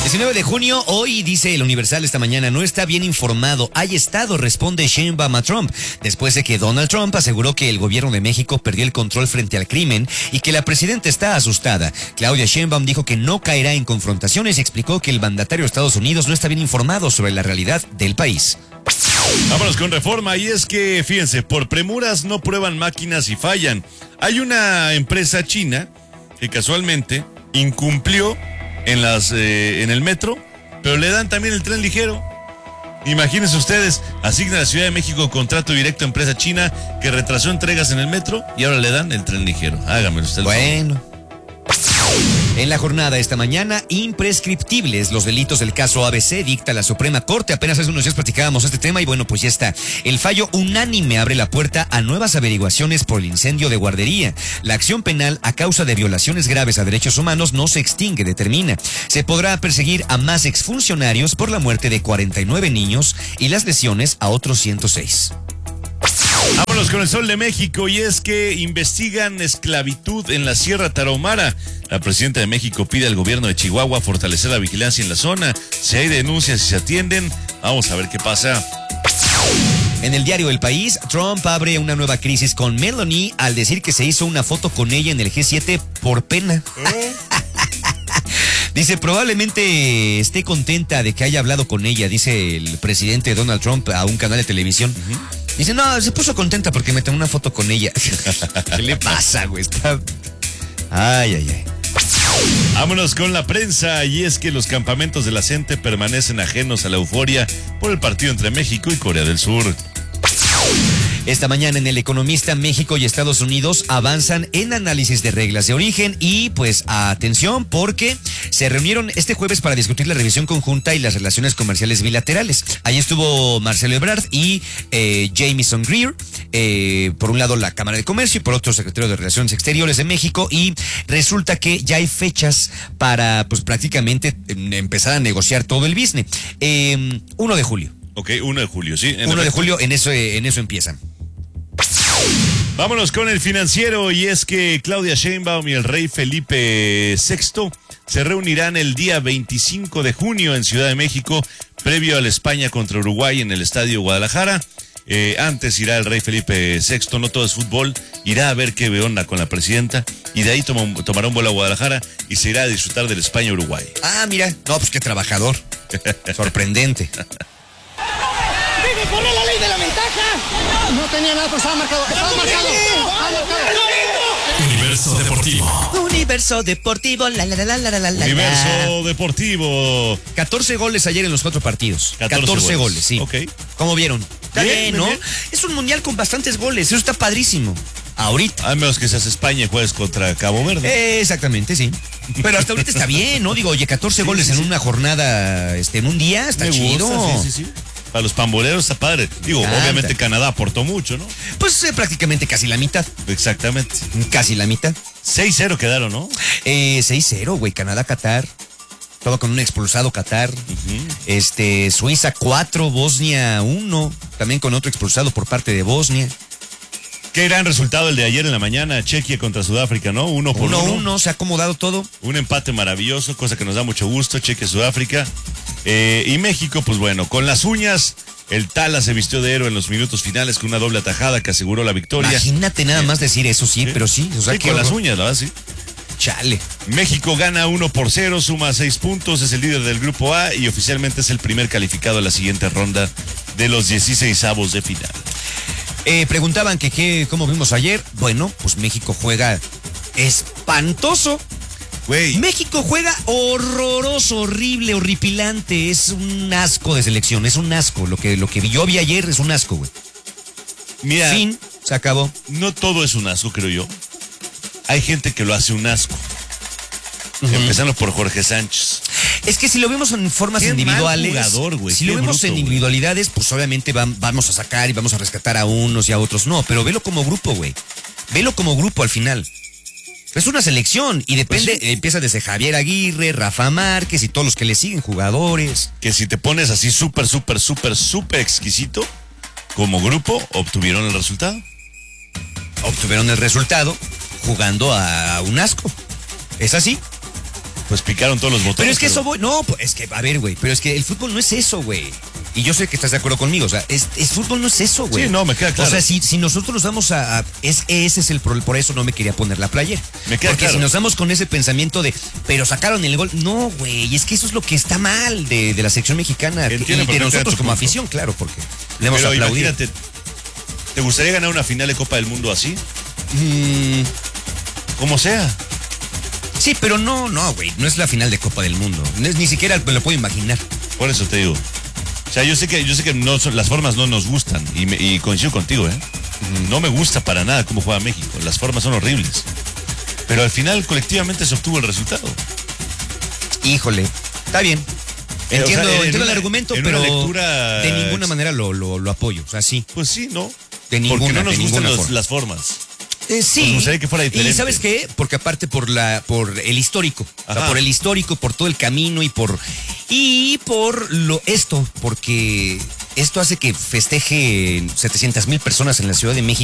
19 de junio, hoy dice el Universal esta mañana, no está bien informado. Hay estado, responde Sheinbaum a Trump, después de que Donald Trump aseguró que el gobierno de México perdió el control frente al crimen y que la presidenta está asustada. Claudia Sheinbaum dijo que no caerá en confrontaciones y explicó que el mandatario de Estados Unidos no está bien informado sobre la realidad del país. Vámonos con Reforma, y es que, fíjense, por premuras no prueban máquinas y fallan. Hay una empresa china que casualmente incumplió en el metro, pero le dan también el tren ligero. Imagínense ustedes, asigna a la Ciudad de México contrato directo a empresa china que retrasó entregas en el metro y ahora le dan el tren ligero. Hágamelo usted. Bueno. En la jornada esta mañana, imprescriptibles los delitos del caso ABC, dicta la Suprema Corte. Apenas hace unos días platicábamos este tema y bueno, pues ya está. El fallo unánime abre la puerta a nuevas averiguaciones por el incendio de guardería. La acción penal a causa de violaciones graves a derechos humanos no se extingue, determina. Se podrá perseguir a más exfuncionarios por la muerte de 49 niños y las lesiones a otros 106. Vámonos con el Sol de México, y es que investigan esclavitud en la Sierra Tarahumara. La presidenta de México pide al gobierno de Chihuahua fortalecer la vigilancia en la zona. Si hay denuncias y se atienden, vamos a ver qué pasa. En el diario El País, Trump abre una nueva crisis con Melanie al decir que se hizo una foto con ella en el G7 por pena. Dice, probablemente esté contenta de que haya hablado con ella, dice el presidente Donald Trump a un canal de televisión. Dice, no, se puso contenta porque me tomé una foto con ella. ¿Qué le pasa, güey? Ay, ay, ay. Vámonos con la prensa, y es que los campamentos de la gente permanecen ajenos a la euforia por el partido entre México y Corea del Sur. Esta mañana en El Economista, México y Estados Unidos avanzan en análisis de reglas de origen y pues atención porque se reunieron este jueves para discutir la revisión conjunta y las relaciones comerciales bilaterales. Ahí estuvo Marcelo Ebrard y Jamieson Greer, por un lado la Cámara de Comercio y por otro secretario de Relaciones Exteriores de México, y resulta que ya hay fechas para pues prácticamente empezar a negociar todo el business. 1 de julio. Ok, 1 de julio, sí. 1 de julio, en eso empiezan. Vámonos con El Financiero, y es que Claudia Sheinbaum y el rey Felipe VI se reunirán el día 25 de junio en Ciudad de México, previo a la España contra Uruguay en el Estadio Guadalajara. Antes irá el rey Felipe VI, no todo es fútbol, irá a ver qué onda con la presidenta y de ahí tomará un vuelo a Guadalajara y se irá a disfrutar del España-Uruguay. Ah, mira, no, pues qué trabajador. Sorprendente. ¡Debe correr la ley de la ventaja! No tenía nada, pero estaba marcado. Estaba marcado. Universo Deportivo. Universo Deportivo, la. Universo Deportivo. 14 goles ayer en los 4 partidos. 14 goles, sí. Ok. ¿Cómo vieron? Está bien, ¿no? Bien. Es un mundial con bastantes goles, eso está padrísimo. Ahorita. A menos que seas España y juegues contra Cabo Verde. Exactamente, sí. Pero hasta ahorita está bien, ¿no? Digo, oye, 14 goles en una jornada, en un día, está Me chido. gusta, sí. Para los pamboleros está padre. Digo, obviamente Canadá aportó mucho, ¿no? Pues prácticamente casi la mitad. Exactamente. Casi la mitad. 6-0 quedaron, ¿no? 6-0, güey. Canadá-Qatar. Todo con un expulsado Qatar. Suiza 4, Bosnia 1. También con otro expulsado por parte de Bosnia. Qué gran resultado el de ayer en la mañana. Chequia contra Sudáfrica, ¿no? 1-1. Se ha acomodado todo. Un empate maravilloso, cosa que nos da mucho gusto. Chequia-Sudáfrica. Y México, pues bueno, con las uñas, el Tala se vistió de héroe en los minutos finales con una doble atajada que aseguró la victoria. Imagínate nada más decir eso, sí, pero sí. O sea, sí, con las uñas, ¿verdad? Sí. Chale. México gana 1-0, suma 6 puntos, es el líder del grupo A y oficialmente es el primer calificado a la siguiente ronda de los 16avos de final. Preguntaban que cómo vimos ayer. Bueno, pues México juega espantoso. Güey. México juega horroroso, horrible, horripilante. Es un asco de selección, es un asco. Lo que yo vi ayer es un asco, güey. Mira, fin, se acabó. No todo es un asco, creo yo. Hay gente que lo hace un asco. Empezando por Jorge Sánchez. Es que si lo vemos en formas individuales, jugador, güey. Si lo vemos en individualidades, pues obviamente vamos a sacar y vamos a rescatar a unos y a otros. No, pero velo como grupo, güey. Velo como grupo al final. Es una selección y depende, pues sí. Empieza desde Javier Aguirre, Rafa Márquez y todos los que le siguen, jugadores. Que si te pones así súper exquisito, como grupo, obtuvieron el resultado. Obtuvieron el resultado jugando a un asco. ¿Es así? Pues picaron todos los botones. Pero es que eso, güey, no, es que, a ver, güey, pero es que el fútbol no es eso, güey. Y yo sé que estás de acuerdo conmigo, o sea, fútbol no es eso, güey. Sí, no, me queda claro. O sea, si nosotros nos vamos ese es el problema, por eso no me quería poner la playera. Me queda Porque claro. si nos vamos con ese pensamiento de, pero sacaron el gol, no, güey, es que eso es lo que está mal de la selección mexicana. Entiendo Y de nosotros perfectamente como tu afición, claro, porque le hemos Pero aplaudido. imagínate, ¿te gustaría ganar una final de Copa del Mundo así? Como sea. Sí, pero no, güey, no es la final de Copa del Mundo. Ni siquiera me lo puedo imaginar. Por eso te digo. O sea, yo sé que no las formas no nos gustan y coincido contigo, ¿eh? No me gusta para nada cómo juega México. Las formas son horribles. Pero al final colectivamente se obtuvo el resultado. Híjole, está bien. Entiendo, O sea, entiendo el argumento, en pero una lectura... de ninguna manera lo apoyo. O sea, sí. Pues sí, ¿no? De ninguna, Porque no nos de gustan ninguna forma. las formas. Sí. Nos gustaría que fuera diferente. Y ¿sabes qué? Porque aparte por el histórico. O sea, Ajá. por el histórico, por todo el camino y por porque esto hace que festeje 700,000 personas en la Ciudad de México.